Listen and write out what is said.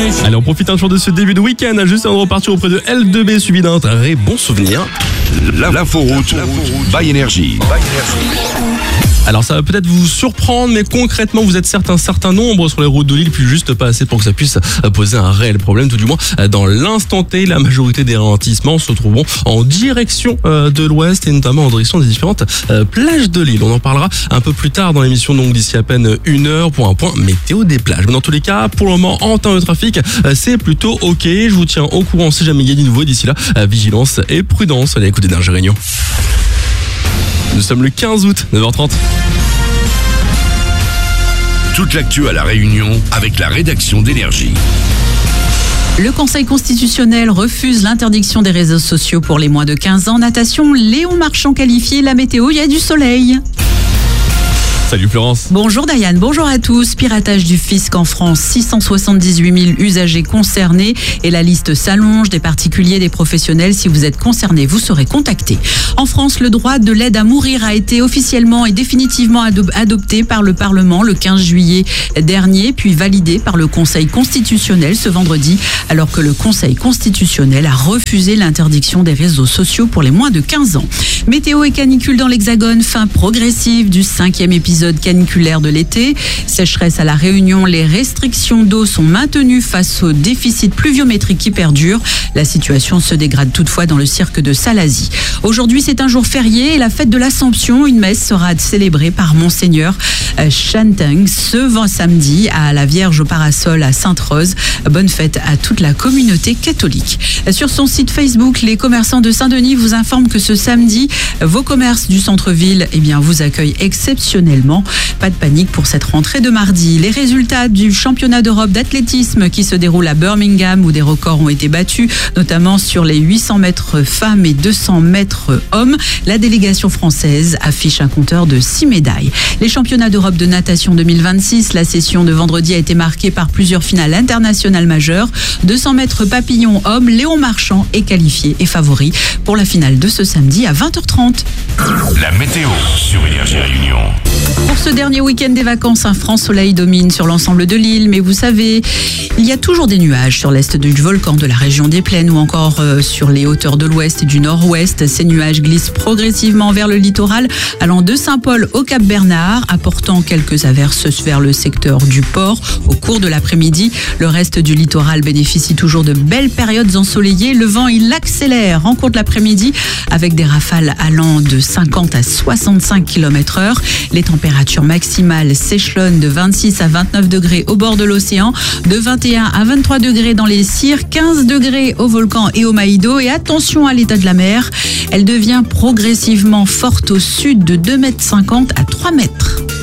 Allez, on profite un jour de ce début de week-end, juste avant de repartir auprès de L2B, suivi d'un très bon souvenir. L'inforoute by Énergie. Alors ça va peut-être vous surprendre, mais concrètement vous êtes un certain nombre sur les routes de l'île, puis juste pas assez pour que ça puisse poser un réel problème, tout du moins dans l'instant T. La majorité des ralentissements se trouveront en direction de l'ouest et notamment en direction des différentes plages de l'île. On en parlera un peu plus tard dans l'émission, donc d'ici à peine 1 heure pour un point météo des plages. Mais dans tous les cas, pour le moment, en temps de trafic, c'est plutôt ok. Je vous tiens au courant si jamais il y a du nouveau. D'ici là, vigilance et prudence. Allez, écoutez d'Énergie Réunion. Nous sommes le 15 août, 9h30. Toute l'actu à La Réunion avec la rédaction d'Énergie. Le Conseil constitutionnel refuse l'interdiction des réseaux sociaux pour les moins de 15 ans. Natation, Léon Marchand qualifié. La météo, il y a du soleil. Salut Florence. Bonjour Diane, bonjour à tous. Piratage du fisc en France, 678 000 usagers concernés et la liste s'allonge, des particuliers, des professionnels. Si vous êtes concernés, vous serez contactés. En France, le droit de l'aide à mourir a été officiellement et définitivement adopté par le Parlement le 15 juillet dernier, puis validé par le Conseil constitutionnel ce vendredi, alors que le Conseil constitutionnel a refusé l'interdiction des réseaux sociaux pour les moins de 15 ans. Météo et canicule dans l'Hexagone, fin progressive du 5e épisode caniculaire de l'été. Sécheresse à La Réunion, les restrictions d'eau sont maintenues face au déficit pluviométrique qui perdure. La situation se dégrade toutefois dans le cirque de Salazie. Aujourd'hui, c'est un jour férié et la fête de l'Assomption. Une messe sera célébrée par Monseigneur Chanteng ce samedi à la Vierge au Parasol à Sainte-Rose. Bonne fête à toute la communauté catholique. Sur son site Facebook, les commerçants de Saint-Denis vous informent que ce samedi, vos commerces du centre-ville vous accueillent exceptionnellement. Pas de panique pour cette rentrée de mardi. Les résultats du championnat d'Europe d'athlétisme qui se déroule à Birmingham où des records ont été battus, notamment sur les 800 mètres femmes et 200 mètres hommes. La délégation française affiche un compteur de 6 médailles. Les championnats d'Europe de natation 2026, la session de vendredi a été marquée par plusieurs finales internationales majeures. 200 mètres papillon homme, Léon Marchand est qualifié et favori pour la finale de ce samedi à 20h30. La météo sur Énergie Réunion. Pour ce dernier week-end des vacances, un franc soleil domine sur l'ensemble de l'île, mais vous savez, il y a toujours des nuages sur l'est du volcan de la région des Plaines ou encore sur les hauteurs de l'ouest et du nord-ouest. Ces nuages glissent progressivement vers le littoral, allant de Saint-Paul au Cap-Bernard, apportant quelques averses vers le secteur du port. Au cours de l'après-midi, le reste du littoral bénéficie toujours de belles périodes ensoleillées. Le vent, il accélère en cours de l'après-midi avec des rafales allant de 50 à 65 km/h. Les températures maximales s'échelonnent de 26 à 29 degrés au bord de l'océan, de 21 à 23 degrés dans les Cires, 15 degrés au volcan et au Maïdo. Et attention à l'état de la mer, elle devient progressivement forte au sud de 2,50 m à 3 mètres.